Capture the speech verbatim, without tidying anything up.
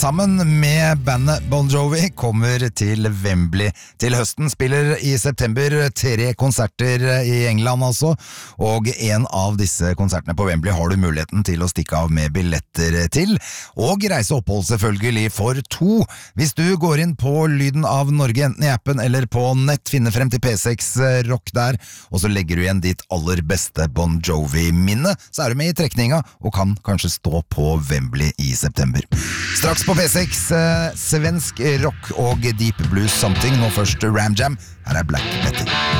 Sammen med bandet Bon Jovi kommer til Wembley til høsten, spiller i september tre konserter i England altså, og en av disse konsertene på Wembley har du muligheten til å stikke av med billetter til, og reise opphold selvfølgelig for to. Hvis du går inn på Lyden av Norge, enten i appen eller på nett, finner frem til P seks Rock der, og så legger du igjen ditt aller beste Bon Jovi-minne, så er du med i trekninga og kan kanskje stå på Wembley i september. Straks på P seks, eh, svensk rock og deep blues something. Nå først Ram Jam. Her er Black Betty.